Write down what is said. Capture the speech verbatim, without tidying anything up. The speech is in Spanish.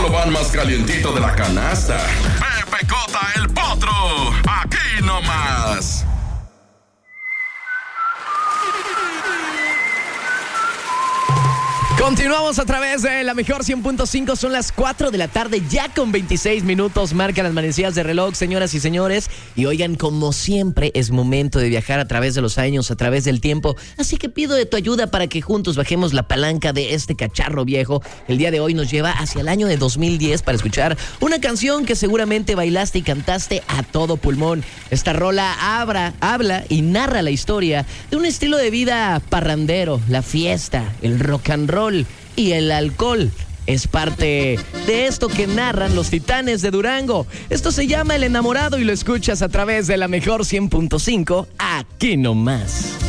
lo van más calientito de la canasta. Pepe Cota, el potro. Aquí nomás. Continuamos a través de la mejor cien punto cinco. Son las cuatro de la tarde, ya con veintiséis minutos. Marcan las manecillas de reloj, señoras y señores. Y oigan, como siempre, es momento de viajar a través de los años, a través del tiempo. Así que pido de tu ayuda para que juntos bajemos la palanca de este cacharro viejo. El día de hoy nos lleva hacia el año de dos mil diez para escuchar una canción que seguramente bailaste y cantaste a todo pulmón. Esta rola habla, habla y narra la historia de un estilo de vida parrandero, la fiesta, el rock and roll y el alcohol. Es parte de esto que narran los Titanes de Durango. Esto se llama El Enamorado y lo escuchas a través de la mejor cien punto cinco, aquí nomás.